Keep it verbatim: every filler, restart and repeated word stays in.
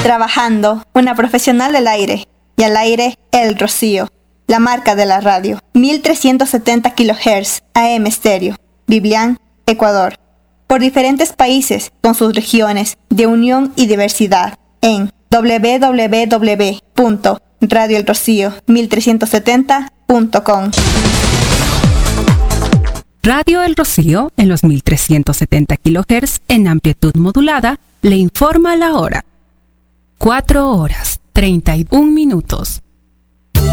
Trabajando, una profesional del aire. Y al aire, El Rocío, la marca de la radio. mil trescientos setenta kilohertz, A M estéreo. Biblián, Ecuador. Por diferentes países, con sus regiones de unión y diversidad. En doble u doble u doble u punto radio el rocío mil trescientos setenta punto com. Radio El Rocío, en los mil trescientos setenta kilohertz en amplitud modulada, le informa la hora. cuatro horas, treinta y un minutos.